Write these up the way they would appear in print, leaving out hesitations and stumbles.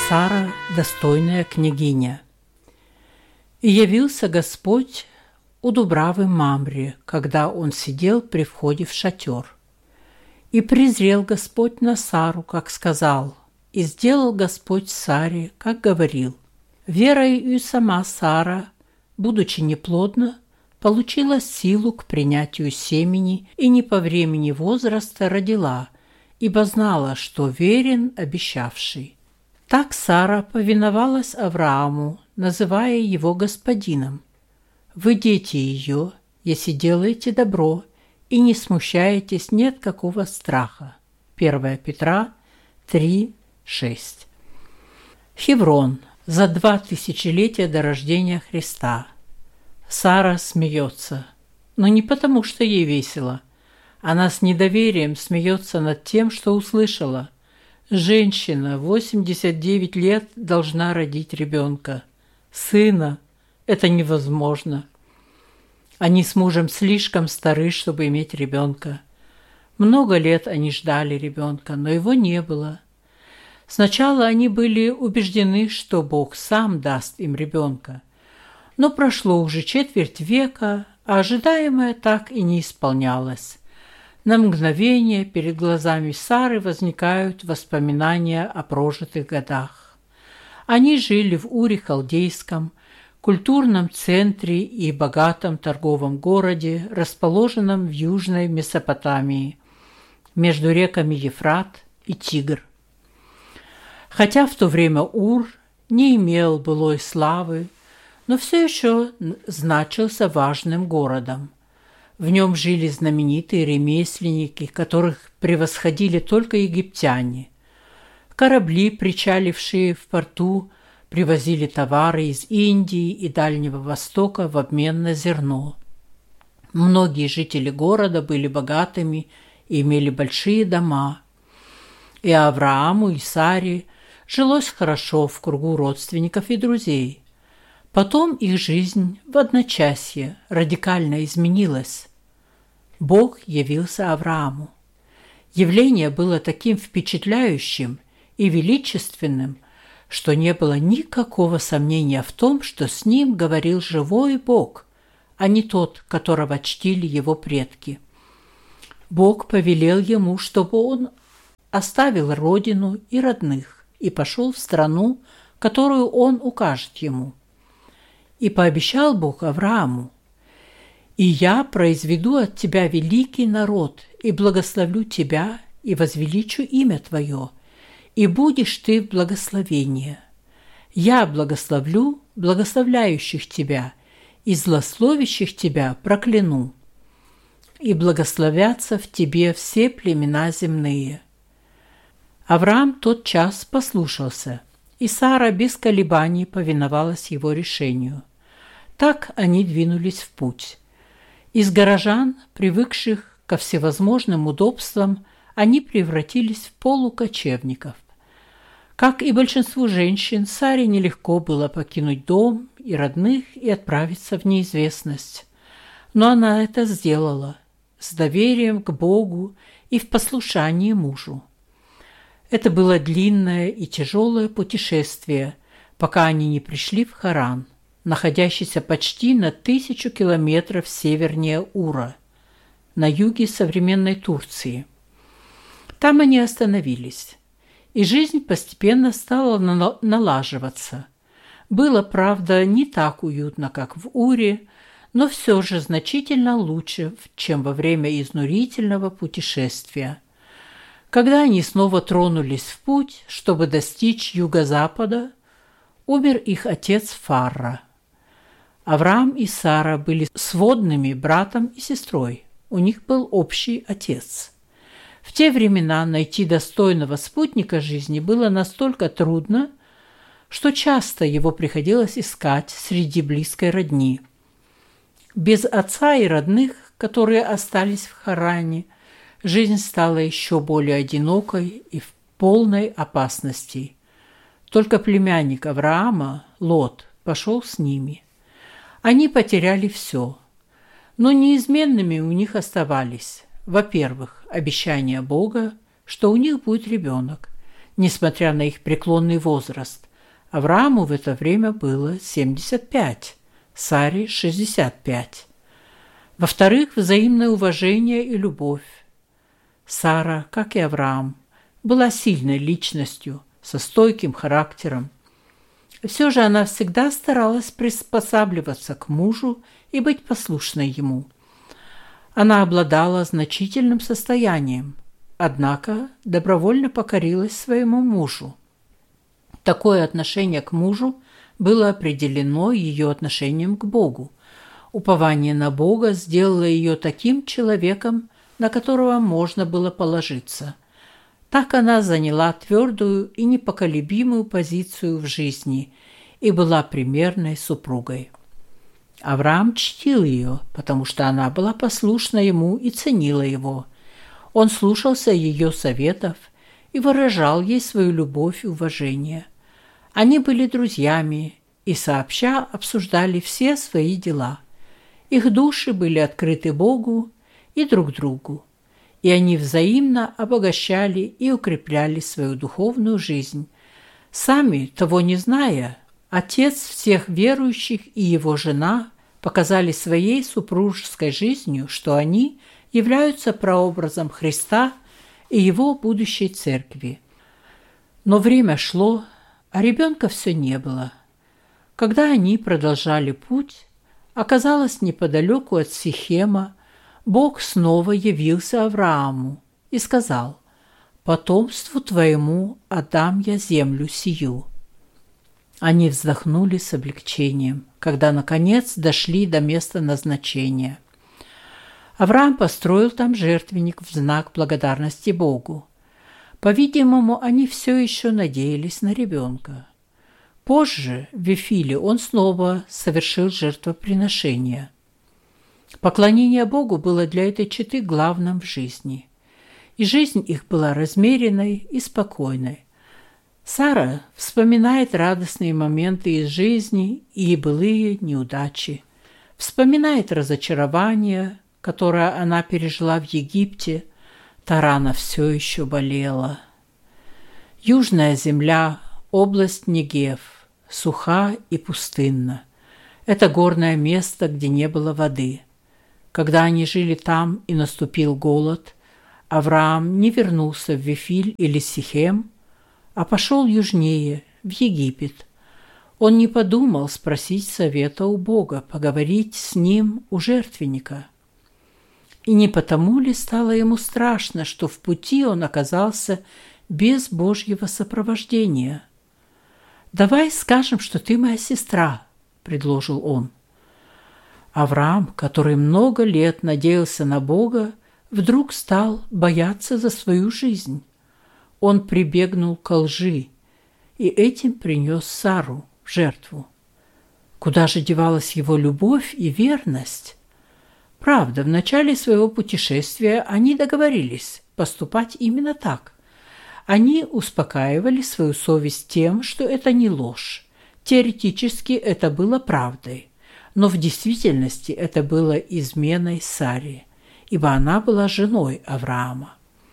Сара, достойная княгиня. И явился Господь у дубравы Мамре, когда он сидел при входе в шатер. И презрел Господь на Сару, как сказал, и сделал Господь Саре, как говорил. Верой и сама Сара, будучи неплодна, получила силу к принятию семени и не по времени возраста родила, ибо знала, что верен обещавший. Так Сара повиновалась Аврааму, называя его господином. Вы дети ее, если делаете добро и не смущаетесь, нет какого страха. 1 Петра 3:6. Хеврон. За 2 тысячелетия до рождения Христа. Сара смеется, но не потому, что ей весело. Она с недоверием смеется над тем, что услышала. Женщина 89 лет должна родить ребенка. Сына. Это невозможно. Они с мужем слишком стары, чтобы иметь ребенка. Много лет они ждали ребенка, но его не было. Сначала они были убеждены, что Бог сам даст им ребенка. Но прошло уже 4 века, а ожидаемое так и не исполнялось. На мгновение перед глазами Сары возникают воспоминания о прожитых годах. Они жили в Уре Халдейском, культурном центре и богатом торговом городе, расположенном в Южной Месопотамии, между реками Ефрат и Тигр. Хотя в то время Ур не имел былой славы, но все еще значился важным городом. В нем жили знаменитые ремесленники, которых превосходили только египтяне. Корабли, причалившие в порту, привозили товары из Индии и Дальнего Востока в обмен на зерно. Многие жители города были богатыми и имели большие дома. И Аврааму, и Саре жилось хорошо в кругу родственников и друзей. Потом их жизнь в одночасье радикально изменилась. Бог явился Аврааму. Явление было таким впечатляющим и величественным, что не было никакого сомнения в том, что с ним говорил живой Бог, а не тот, которого чтили его предки. Бог повелел ему, чтобы он оставил родину и родных и пошел в страну, которую он укажет ему. И пообещал Бог Аврааму: «И я произведу от тебя великий народ, и благословлю тебя, и возвеличу имя твое, и будешь ты в благословении. Я благословлю благословляющих тебя, и злословящих тебя прокляну. И благословятся в тебе все племена земные». Авраам тотчас послушался, и Сара без колебаний повиновалась его решению. Так они двинулись в путь. Из горожан, привыкших ко всевозможным удобствам, они превратились в полукочевников. Как и большинству женщин, Саре нелегко было покинуть дом и родных и отправиться в неизвестность. Но она это сделала с доверием к Богу и в послушании мужу. Это было длинное и тяжелое путешествие, пока они не пришли в Харан, находящийся почти на 1000 километров севернее Ура, на юге современной Турции. Там они остановились, и жизнь постепенно стала налаживаться. Было, правда, не так уютно, как в Уре, но все же значительно лучше, чем во время изнурительного путешествия. Когда они снова тронулись в путь, чтобы достичь юго-запада, умер их отец Фарра. Авраам и Сара были сводными братом и сестрой. У них был общий отец. В те времена найти достойного спутника жизни было настолько трудно, что часто его приходилось искать среди близкой родни. Без отца и родных, которые остались в Харане, жизнь стала еще более одинокой и в полной опасности. Только племянник Авраама, Лот, пошел с ними. Они потеряли все, но неизменными у них оставались, во-первых, обещание Бога, что у них будет ребенок, несмотря на их преклонный возраст. Аврааму в это время было 75, Саре 65. Во-вторых, взаимное уважение и любовь. Сара, как и Авраам, была сильной личностью, со стойким характером. Все же она всегда старалась приспосабливаться к мужу и быть послушной ему. Она обладала значительным состоянием, однако добровольно покорилась своему мужу. Такое отношение к мужу было определено ее отношением к Богу. Упование на Бога сделало ее таким человеком, на которого можно было положиться. Так она заняла твердую и непоколебимую позицию в жизни и была примерной супругой. Авраам чтил ее, потому что она была послушна ему и ценила его. Он слушался ее советов и выражал ей свою любовь и уважение. Они были друзьями и сообща обсуждали все свои дела. Их души были открыты Богу и друг другу, и они взаимно обогащали и укрепляли свою духовную жизнь. Сами, того не зная, отец всех верующих и его жена показали своей супружеской жизнью, что они являются прообразом Христа и его будущей церкви. Но время шло, а ребенка все не было. Когда они продолжали путь, оказалось, неподалеку от Сихема, Бог снова явился Аврааму и сказал: «Потомству твоему отдам я землю сию». Они вздохнули с облегчением, когда, наконец, дошли до места назначения. Авраам построил там жертвенник в знак благодарности Богу. По-видимому, они все еще надеялись на ребенка. Позже, в Вифиле, он снова совершил жертвоприношение. Поклонение Богу было для этой четы главным в жизни, и жизнь их была размеренной и спокойной. Сара вспоминает радостные моменты из жизни и былые неудачи, вспоминает разочарование, которое она пережила в Египте. Та рана все еще болела. Южная земля, область Негев, суха и пустынна. Это горное место, где не было воды. Когда они жили там и наступил голод, Авраам не вернулся в Вифиль или Сихем, а пошел южнее, в Египет. Он не подумал спросить совета у Бога, поговорить с ним у жертвенника. И не потому ли стало ему страшно, что в пути он оказался без Божьего сопровождения? «Давай скажем, что ты моя сестра», — предложил он. Авраам, который много лет надеялся на Бога, вдруг стал бояться за свою жизнь. Он прибегнул к лжи и этим принес Сару в жертву. Куда же девалась его любовь и верность? Правда, в начале своего путешествия они договорились поступать именно так. Они успокаивали свою совесть тем, что это не ложь. Теоретически это было правдой, но в действительности это было изменой Саре, ибо она была женой Авраама.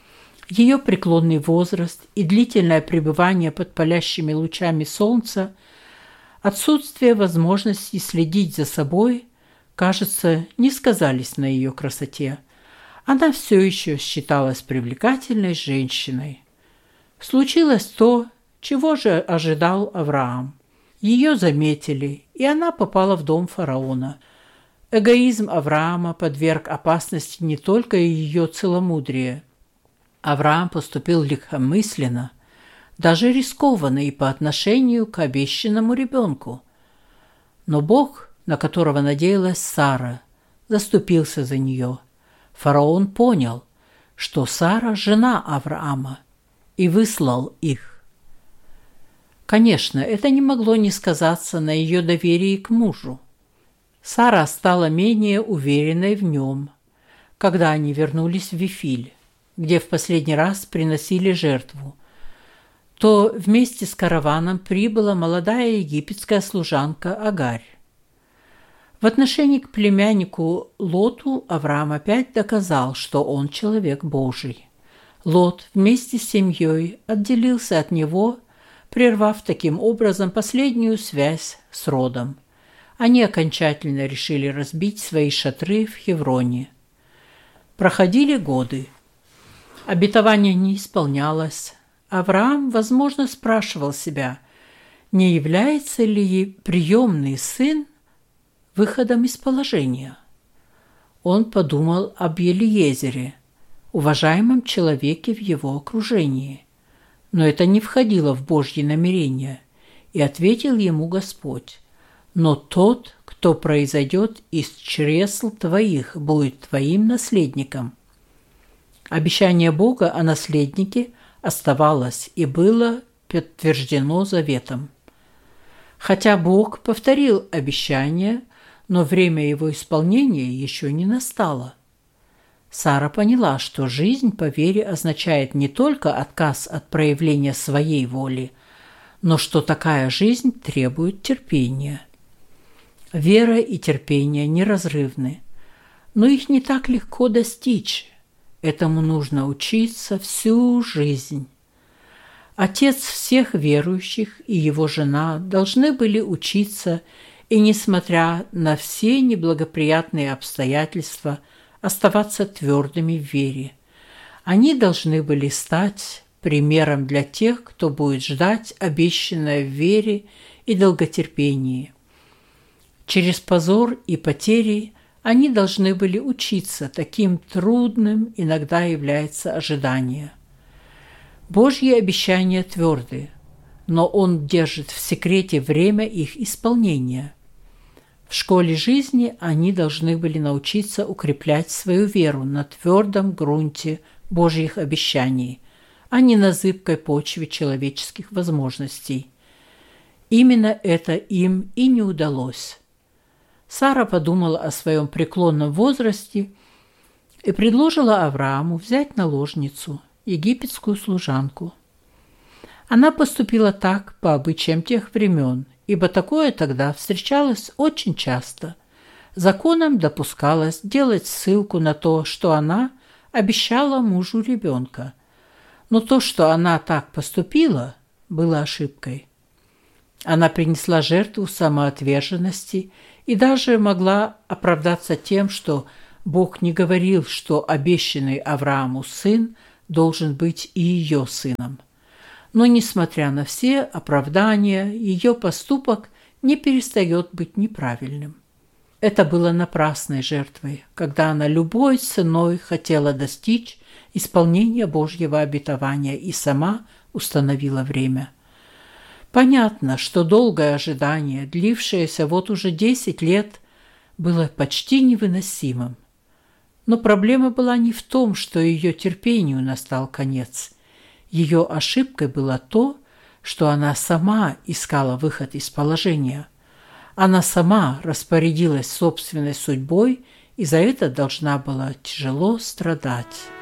Ее преклонный возраст и длительное пребывание под палящими лучами солнца, отсутствие возможности следить за собой, кажется, не сказались на ее красоте. Она все еще считалась привлекательной женщиной. Случилось то, чего же ожидал Авраам. Ее заметили, и она попала в дом фараона. Эгоизм Авраама подверг опасности не только ее целомудрие. Авраам поступил легкомысленно, даже рискованно и по отношению к обещанному ребенку. Но Бог, на которого надеялась Сара, заступился за нее. Фараон понял, что Сара – жена Авраама, и выслал их. Конечно, это не могло не сказаться на ее доверии к мужу. Сара стала менее уверенной в нем, когда они вернулись в Вифиль, где в последний раз приносили жертву. То вместе с караваном прибыла молодая египетская служанка Агарь. В отношении к племяннику Лоту Авраам опять доказал, что он человек Божий. Лот вместе с семьей отделился от него, прервав таким образом последнюю связь с родом. Они окончательно решили разбить свои шатры в Хевроне. Проходили годы. Обетование не исполнялось. Авраам, возможно, спрашивал себя, не является ли приемный сын выходом из положения. Он подумал об Елиезере, уважаемом человеке в его окружении. Но это не входило в Божьи намерения, и ответил ему Господь: «Но тот, кто произойдет из чресл твоих, будет твоим наследником». Обещание Бога о наследнике оставалось и было подтверждено заветом. Хотя Бог повторил обещание, но время его исполнения еще не настало. Сара поняла, что жизнь по вере означает не только отказ от проявления своей воли, но что такая жизнь требует терпения. Вера и терпение неразрывны, но их не так легко достичь. Этому нужно учиться всю жизнь. Отец всех верующих и его жена должны были учиться и, несмотря на все неблагоприятные обстоятельства, оставаться твердыми в вере. Они должны были стать примером для тех, кто будет ждать обещанное в вере и долготерпении. Через позор и потери они должны были учиться, таким трудным иногда является ожидание. Божьи обещания тверды, но Он держит в секрете время их исполнения. В школе жизни они должны были научиться укреплять свою веру на твердом грунте Божьих обещаний, а не на зыбкой почве человеческих возможностей. Именно это им и не удалось. Сара подумала о своем преклонном возрасте и предложила Аврааму взять наложницу, египетскую служанку. Она поступила так по обычаям тех времен, ибо такое тогда встречалось очень часто. Законом допускалось делать ссылку на то, что она обещала мужу ребенка. Но то, что она так поступила, было ошибкой. Она принесла жертву самоотверженности и даже могла оправдаться тем, что Бог не говорил, что обещанный Аврааму сын должен быть и ее сыном. Но, несмотря на все оправдания, ее поступок не перестает быть неправильным. Это было напрасной жертвой, когда она любой ценой хотела достичь исполнения Божьего обетования и сама установила время. Понятно, что долгое ожидание, длившееся вот уже 10 лет, было почти невыносимым. Но проблема была не в том, что ее терпению настал конец. Ее ошибкой было то, что она сама искала выход из положения. Она сама распорядилась собственной судьбой и за это должна была тяжело страдать.